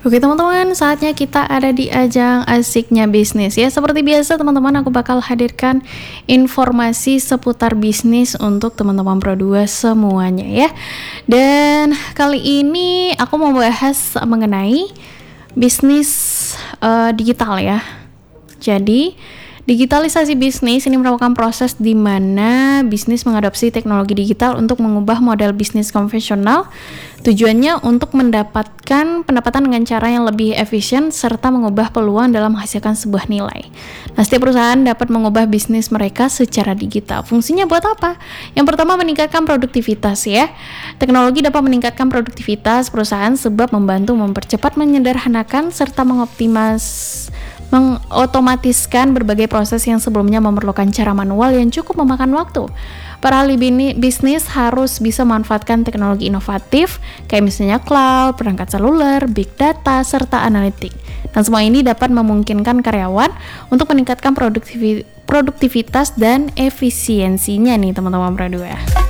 Oke teman-teman, saatnya kita ada di ajang asiknya bisnis ya. Seperti biasa teman-teman, aku bakal hadirkan informasi seputar bisnis untuk teman-teman Pro2 semuanya ya. Dan kali ini aku mau bahas mengenai bisnis digital ya. Jadi digitalisasi bisnis ini merupakan proses di mana bisnis mengadopsi teknologi digital untuk mengubah model bisnis konvensional. Tujuannya untuk mendapatkan pendapatan dengan cara yang lebih efisien serta mengubah peluang dalam menghasilkan sebuah nilai. Nah, setiap perusahaan dapat mengubah bisnis mereka secara digital. Fungsinya buat apa? Yang pertama, meningkatkan produktivitas ya. Teknologi dapat meningkatkan produktivitas perusahaan sebab membantu mempercepat, menyederhanakan serta mengotomatiskan berbagai proses yang sebelumnya memerlukan cara manual yang cukup memakan waktu. Para ahli bisnis harus bisa memanfaatkan teknologi inovatif kayak misalnya cloud, perangkat seluler, big data, serta analitik. Dan semua ini dapat memungkinkan karyawan untuk meningkatkan produktivitas dan efisiensinya nih teman-teman Pro2.